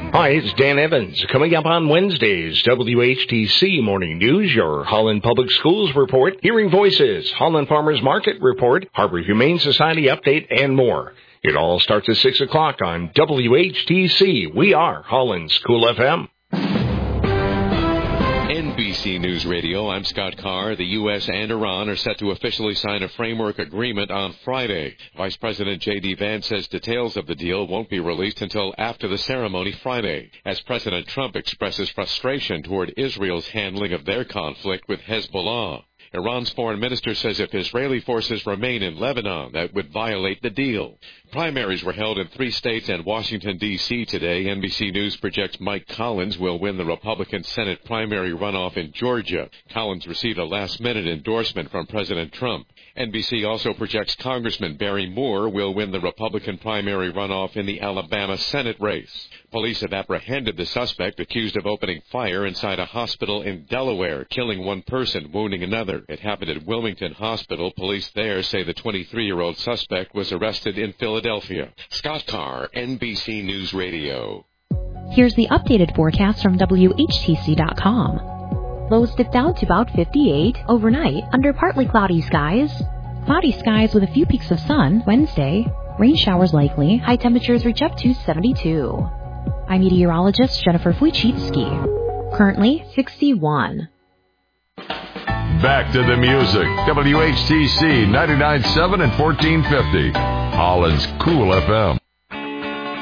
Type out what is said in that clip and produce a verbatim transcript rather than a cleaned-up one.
Hi, it's Dan Evans. Coming up on Wednesday's W H T C Morning News, your Holland Public Schools report, Hearing Voices, Holland Farmers Market report, Harbor Humane Society update, and more. It all starts at six o'clock on W H T C. We are Holland's Cool F M. N B C News Radio, I'm Scott Carr. The U S and Iran are set to officially sign a framework agreement on Friday. Vice President J D. Vance says details of the deal won't be released until after the ceremony Friday, as President Trump expresses frustration toward Israel's handling of their conflict with Hezbollah. Iran's foreign minister says if Israeli forces remain in Lebanon, that would violate the deal. Primaries were held in three states and Washington, D C today. N B C News projects Mike Collins will win the Republican Senate primary runoff in Georgia. Collins received a last-minute endorsement from President Trump. N B C also projects Congressman Barry Moore will win the Republican primary runoff in the Alabama Senate race. Police have apprehended the suspect accused of opening fire inside a hospital in Delaware, killing one person, wounding another. It happened at Wilmington Hospital. Police there say the twenty-three-year-old suspect was arrested in Philadelphia. Scott Carr, N B C News Radio. Here's the updated forecast from W H T C dot com. Lows dip down to about fifty-eight overnight under partly cloudy skies. Cloudy skies with a few peaks of sun Wednesday. Rain showers likely. High temperatures reach up to seventy-two. I'm meteorologist Jennifer Wojcicki. Currently sixty-one. Back to the music. W H T C ninety-nine point seven and fourteen fifty. Holland's Cool F M.